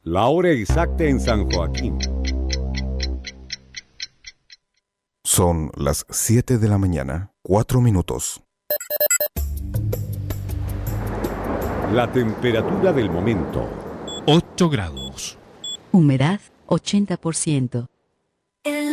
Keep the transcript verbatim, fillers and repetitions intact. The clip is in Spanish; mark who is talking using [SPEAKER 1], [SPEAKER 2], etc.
[SPEAKER 1] La hora exacta en San Joaquín.
[SPEAKER 2] Son las siete de la mañana, cuatro minutos.
[SPEAKER 1] La temperatura del momento.
[SPEAKER 3] ocho grados.
[SPEAKER 4] Humedad ochenta por ciento.